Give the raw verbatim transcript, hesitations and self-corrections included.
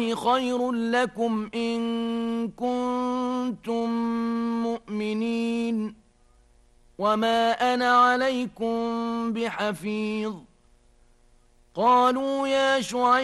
خير لكم إن كنتم مؤمنين وما أنا عليكم بحفيظ قالوا يا شعيب